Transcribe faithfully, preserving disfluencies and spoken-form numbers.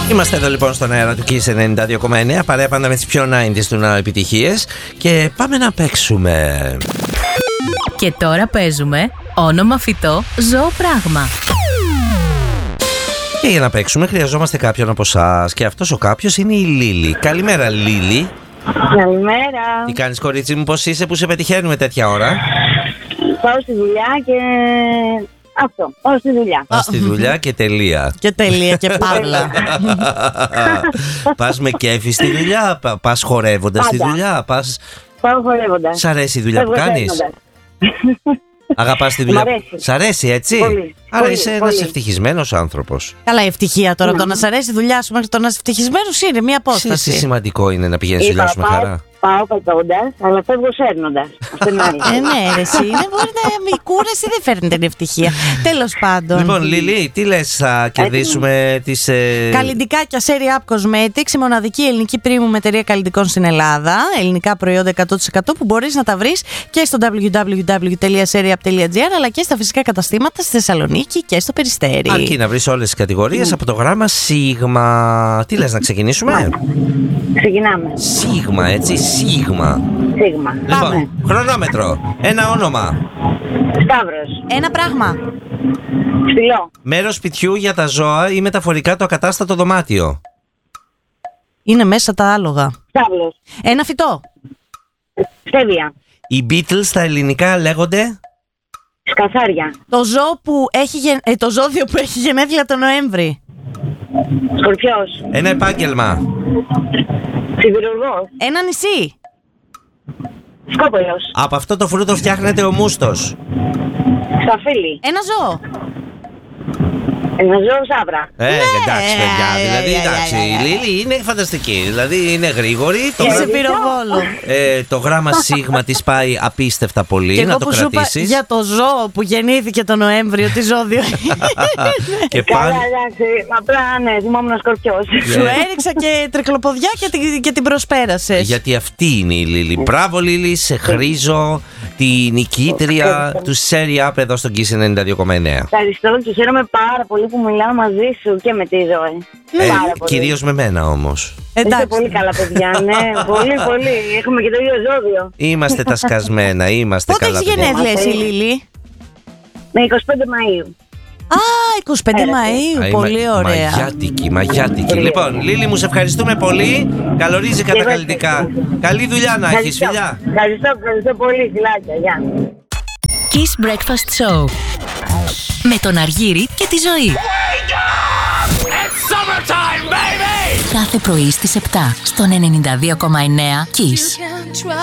Είμαστε εδώ λοιπόν στον αέρα του Kiss ενενήντα δύο κόμμα εννέα, παρέα πάντα με τις πιο ενενήντα του ναού επιτυχίες και πάμε να παίξουμε. Και τώρα παίζουμε όνομα φυτό, ζώο πράγμα. Και για να παίξουμε χρειαζόμαστε κάποιον από εσάς και αυτός ο κάποιος είναι η Λίλη. Καλημέρα Λίλη. Καλημέρα. Τι κάνεις κορίτσι μου, πώς είσαι που σε πετυχαίνουμε τέτοια ώρα? Πάω στη δουλειά και... Αυτό, πάω στη δουλειά. Πας στη δουλειά και τελεία. Και τελεία και παύλα. Πας με κέφι στη δουλειά, πας χορεύοντας στη δουλειά, πας... Πάω χορεύοντας. Σ' αρέσει η δουλειά που κάνεις? Αγαπάς τη δουλειά? Σ' αρέσει έτσι? Πολύ, Άρα πολύ, είσαι πολύ. ένας ευτυχισμένος άνθρωπος. Καλά, η ευτυχία τώρα. Το να σ' αρέσει η δουλειά σου μέχρι το να είσαι ευτυχισμένος είναι μια Τι απόσταση. σημαντικό είναι να πηγαίνεις στη δουλειά σου με χαρά. Πάω πατώντας, αλλά φεύγω σέρνοντας. Αυτό είναι άλλο. Ε, ναι, ρε, εσύ. Δεν μπορεί να. Η κούραση δεν φέρνει την ευτυχία. Τέλος πάντων. Λοιπόν, Λίλη, τι λες, θα κερδίσουμε τις. Ε... Καλλιντικά Serie Up Cosmetics, η μοναδική ελληνική premium εταιρεία καλλιντικών στην Ελλάδα. Ελληνικά προϊόντα εκατό τοις εκατό που μπορείς να τα βρεις και στο double-u double-u double-u τελεία serie up τελεία g r αλλά και στα φυσικά καταστήματα στη Θεσσαλονίκη και στο Περιστέρι. Αρκεί να βρεις όλες τις κατηγορίες από το γράμμα Σίγμα. Τι λες, να ξεκινήσουμε? Ξεκινάμε. Σίγμα, έτσι, Σίγμα. Σίγμα. Λοιπόν, Πάμε. χρονόμετρο. Ένα όνομα. Σταύρος. Ένα πράγμα. Ψηλό. Μέρος σπιτιού για τα ζώα ή μεταφορικά το ακατάστατο δωμάτιο. Είναι μέσα τα άλογα. Σταύρος. Ένα φυτό. Στέβια. Οι Beatles στα ελληνικά λέγονται. Σκαθάρια. Το, ζώο που έχει, γεν- ε, το ζώδιο που έχει γενέθλια το Νοέμβρη. Σκορπιός. Ένα επάγγελμα. Σιδηρουργός. Ένα νησί. Σκόπελος. Από αυτό το φρούτο φτιάχνεται ο μούστος. Σταφύλι. Ένα ζώο. Ένα ζώο σαύρα. Ε, εντάξει παιδιά, ε, δηλαδή ε, εντάξει, ε, ε, η Λίλη είναι φανταστική, δηλαδή είναι γρήγορη. Το, Και γρά- σε πυροβόλο. ε, το γράμμα Σίγμα της πάει απίστευτα πολύ, Και να εγώ το που σου είπα κρατήσεις. για το ζώο που γεννήθηκε το Νοέμβριο, τι ζώδιο. Και Καλά, πάλι. εντάξει. Απλά ναι, θυμόμουν σκορπιός. Σου έριξα και τρικλοποδιά και την, και την προσπέρασες. Γιατί αυτή είναι η Λίλη. Μπράβο Λίλη, σε χρήζω τη νικήτρια του Serie Up εδώ στον Kiss ενενήντα δύο κόμμα εννέα. Ευχαριστώ και χαίρομαι πάρα πολύ που μιλάω μαζί σου και με τη Ζωή. Ε, Πάρα πολύ. κυρίως με μένα όμως. Είστε Εντάξει. πολύ καλά παιδιά, ναι. Πολύ, πολύ. Έχουμε και το ίδιο ζώδιο. Είμαστε τα σκασμένα, είμαστε Πότε καλά έχεις παιδιά. γενέθλια εσύ, Λίλη? Με εικοστή πέμπτη Μαΐου. Α, εικοστή πέμπτη Α, Μαΐου, είμαι πολύ ωραία. Μαγιάτικη, μαγιάτικη. Λοιπόν, Λίλη μου, σε ευχαριστούμε πολύ. Καλορίζει κατά εγώ καλλιτικά. ευχαριστώ. Καλή δουλειά να έχεις, Ευχαριστώ. φιλιά. Ευχαριστώ, ευχαριστώ πολύ. Φιλάκια, γεια. Kiss Breakfast Show. Με τον Αργύρη και τη Ζωή. Κάθε πρωί στις επτά στον ενενήντα δύο κόμμα εννέα Kiss.